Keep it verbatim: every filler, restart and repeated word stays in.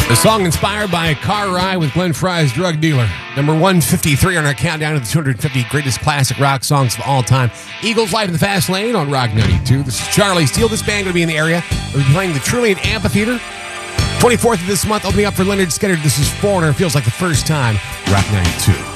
The song inspired by a car ride with Glenn Frey's Drug Dealer. Number one fifty-three on our countdown of the two hundred fifty greatest classic rock songs of all time. Eagles Live in the Fast Lane on Rock ninety-two. This is Charlie Steele. This band going to be in the area. We'll be playing the Trillium Amphitheater. twenty-fourth of this month, opening up for Leonard Skinner. This is Foreigner. Feels like the first time. Rock ninety-two.